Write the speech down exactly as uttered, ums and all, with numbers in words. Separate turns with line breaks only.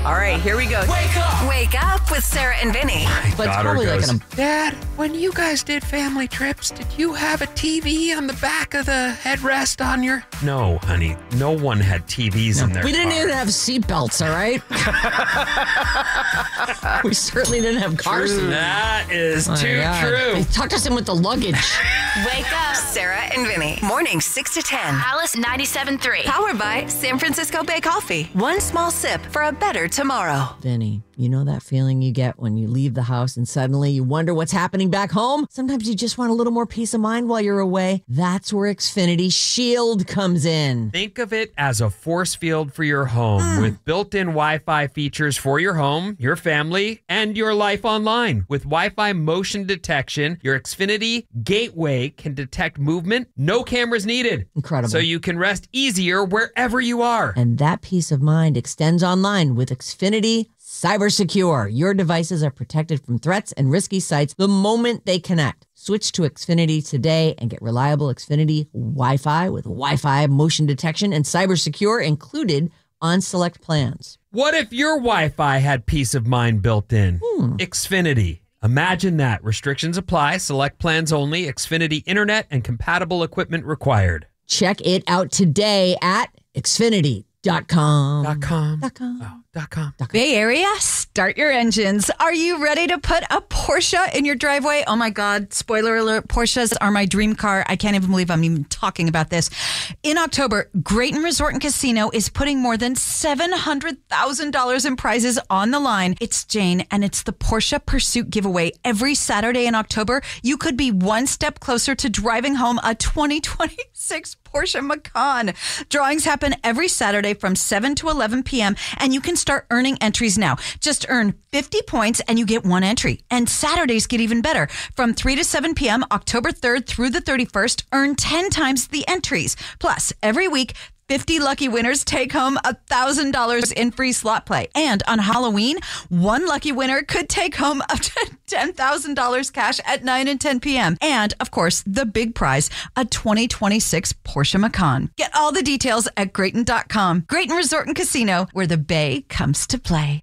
All right, here we go.
Wake up!
Wake up with Sarah and Vinny.
But it's probably like an
Dad, when you guys did family trips, did you have a T V on the back of the headrest on your...
No, honey. No one had T Vs in their
We didn't
car.
even have seatbelts, all right? We certainly didn't have car seats.
That is
Oh my
too
God.
true.
They tucked us in with the luggage.
Wake up, Sarah and Vinny. Mornings six to ten.
Alice ninety-seven point three.
Powered by San Francisco Bay Coffee. One small sip for a better tomorrow.
Vinny, you know that feeling you get when you leave the house and suddenly you wonder what's happening back home? Sometimes you just want a little more peace of mind while you're away. That's where Xfinity Shield comes in.
Think of it as a force field for your home with built-in Wi-Fi features for your home, your family, and your life online. With Wi-Fi motion detection, your Xfinity Gateway can detect movement, no cameras needed.
Incredible.
So you can rest easier wherever you are.
And that peace of mind extends online with Xfinity Cyber Secure. Your devices are protected from threats and risky sites the moment they connect. Switch to Xfinity today and get reliable Xfinity Wi-Fi with Wi-Fi motion detection and Cyber Secure included on select plans.
What if your Wi-Fi had peace of mind built in?
Hmm.
Xfinity. Imagine that. Restrictions apply. Select plans only. Xfinity Internet and compatible equipment required.
Check it out today at Xfinity dot com.
Dot com.
Dot com.
Oh, dot com.
Bay Area, start your engines. Are you ready to put a Porsche in your driveway? Oh my God, spoiler alert, Porsches are my dream car. I can't even believe I'm even talking about this. In October, Grayton Resort and Casino is putting more than seven hundred thousand dollars in prizes on the line. It's Jane, and it's the Porsche Pursuit giveaway. Every Saturday in October, you could be one step closer to driving home a twenty twenty-six Porsche Macan. Drawings happen every Saturday from seven to eleven p.m., and you can start earning entries now. Just earn fifty points and you get one entry. And Saturdays get even better. From three to seven p.m., October third through the thirty-first, earn ten times the entries. Plus, every week, fifty lucky winners take home one thousand dollars in free slot play. And on Halloween, one lucky winner could take home up to ten thousand dollars cash at nine and ten p.m. And, of course, the big prize, a twenty twenty-six Porsche Macan. Get all the details at Grayton dot com. Grayton Resort and Casino, where the Bay comes to play.